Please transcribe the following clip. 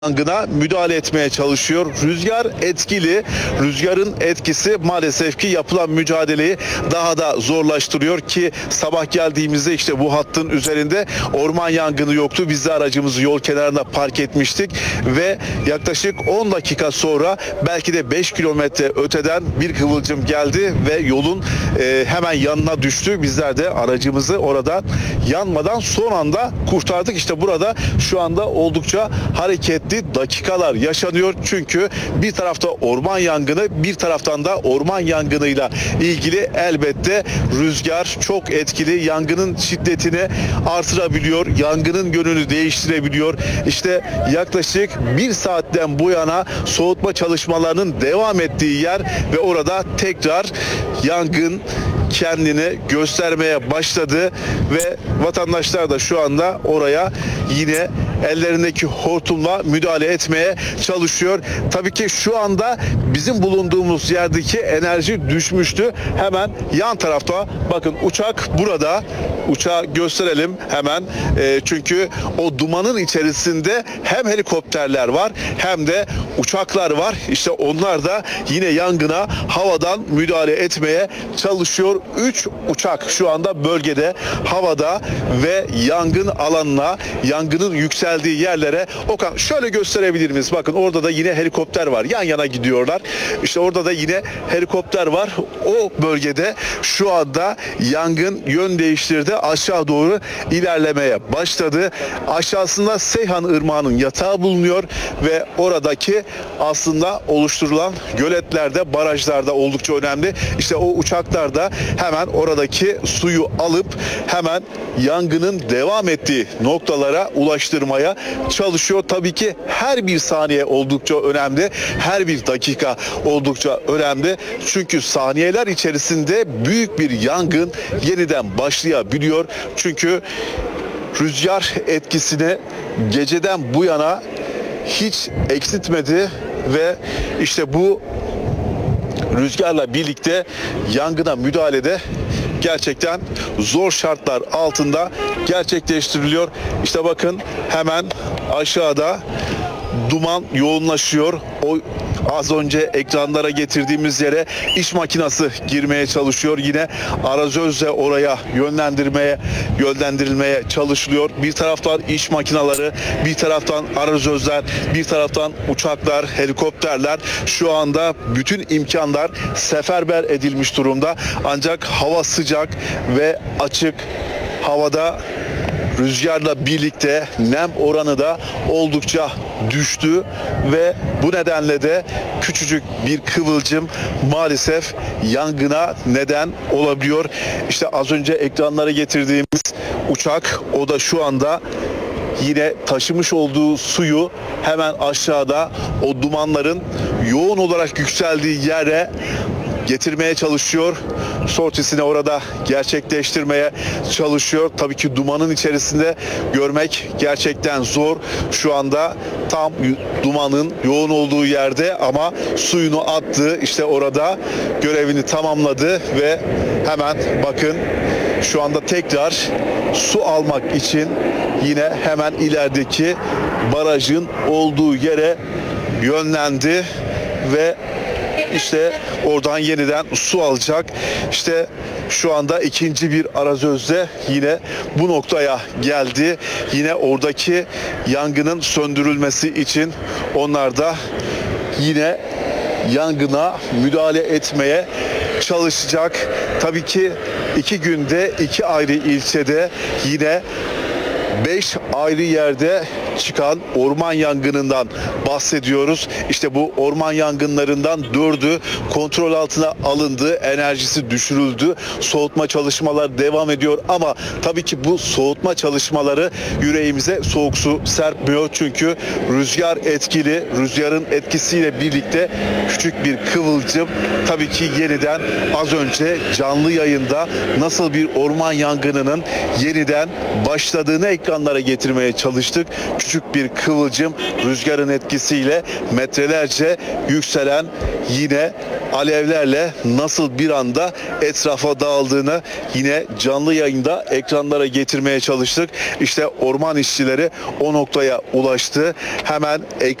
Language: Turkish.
yangına müdahale etmeye çalışıyor. Rüzgar etkili. Rüzgarın etkisi maalesef ki yapılan mücadeleyi daha da zorlaştırıyor ki sabah geldiğimizde işte bu hattın üzerinde orman yangını yoktu. Biz de aracımızı yol kenarına park etmiştik ve yaklaşık 10 dakika sonra belki de 5 kilometre öteden bir kıvılcım geldi ve yolun hemen yanına düştü. Bizler de aracımızı orada yanmadan son anda kurtardık. İşte burada şu anda oldukça hareketli dakikalar yaşanıyor. Çünkü bir tarafta orman yangını, bir taraftan da orman yangınıyla ilgili elbette rüzgar çok etkili. Yangının şiddetini artırabiliyor. Yangının yönünü değiştirebiliyor. İşte yaklaşık bir saatten bu yana soğutma çalışmalarının devam ettiği yer ve orada tekrar yangın kendini göstermeye başladı ve vatandaşlar da şu anda oraya yine ellerindeki hortumla müdahale etmeye çalışıyor. Tabii ki şu anda bizim bulunduğumuz yerdeki enerji düşmüştü. Hemen yan tarafta bakın uçak burada. Uçağı gösterelim hemen. Çünkü o dumanın içerisinde hem helikopterler var hem de uçaklar var. İşte onlar da yine yangına havadan müdahale etmeye çalışıyor. 3 uçak şu anda bölgede havada ve yangın alanına, yangının yükseldiği yerlere. Okan şöyle gösterebilir miyiz? Bakın orada da yine helikopter var. Yan yana gidiyorlar. İşte orada da yine helikopter var. O bölgede şu anda yangın yön değiştirdi. Aşağı doğru ilerlemeye başladı. Aşağısında Seyhan Irmağı'nın yatağı bulunuyor ve oradaki aslında oluşturulan göletlerde, barajlarda oldukça önemli. İşte o uçaklar da hemen oradaki suyu alıp hemen yangının devam ettiği noktalara ulaştırmaya çalışıyor. Tabii ki her bir saniye oldukça önemli. Her bir dakika oldukça önemli. Çünkü saniyeler içerisinde büyük bir yangın yeniden başlayabiliyor. Çünkü rüzgar etkisini geceden bu yana hiç eksiltmedi ve işte bu rüzgarla birlikte yangına müdahalede gerçekten zor şartlar altında gerçekleştiriliyor. İşte bakın hemen aşağıda duman yoğunlaşıyor. O az önce ekranlara getirdiğimiz yere iş makinası girmeye çalışıyor. Yine arazözle oraya yönlendirilmeye çalışılıyor. Bir taraftan iş makineleri, bir taraftan arazözler, bir taraftan uçaklar, helikopterler. Şu anda bütün imkanlar seferber edilmiş durumda. Ancak hava sıcak ve açık. Havada rüzgarla birlikte nem oranı da oldukça düştü ve bu nedenle de küçücük bir kıvılcım maalesef yangına neden olabiliyor. İşte az önce ekranlara getirdiğimiz uçak, o da şu anda yine taşımış olduğu suyu hemen aşağıda o dumanların yoğun olarak yükseldiği yere getirmeye çalışıyor. Sortisini orada gerçekleştirmeye çalışıyor. Tabii ki dumanın içerisinde görmek gerçekten zor. Şu anda tam dumanın yoğun olduğu yerde ama suyunu attı. İşte orada görevini tamamladı ve hemen bakın şu anda tekrar su almak için yine hemen ilerideki barajın olduğu yere yönlendi ve İşte oradan yeniden su alacak. İşte şu anda ikinci bir arazözde yine bu noktaya geldi. Yine oradaki yangının söndürülmesi için onlar da yine yangına müdahale etmeye çalışacak. Tabii ki 2 günde 2 ayrı ilçede yine 5 ayrı yerde çıkan orman yangınından bahsediyoruz. İşte bu orman yangınlarından 4'ü kontrol altına alındı, enerjisi düşürüldü. Soğutma çalışmaları devam ediyor ama tabii ki bu soğutma çalışmaları yüreğimize soğuk su serpmiyor. Çünkü rüzgar etkili, rüzgarın etkisiyle birlikte küçük bir kıvılcım tabii ki yeniden az önce canlı yayında nasıl bir orman yangınının yeniden başladığını ekranlara getirdi. getirmeye çalıştık. Küçük bir kıvılcım rüzgarın etkisiyle metrelerce yükselen yine alevlerle nasıl bir anda etrafa dağıldığını yine canlı yayında ekranlara getirmeye çalıştık. İşte orman işçileri o noktaya ulaştı. Hemen